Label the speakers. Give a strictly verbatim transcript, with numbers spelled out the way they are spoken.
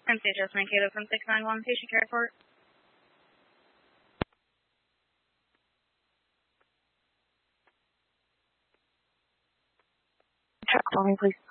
Speaker 1: M C H S Mankato from six nine one, patient care report.
Speaker 2: Check for me, please.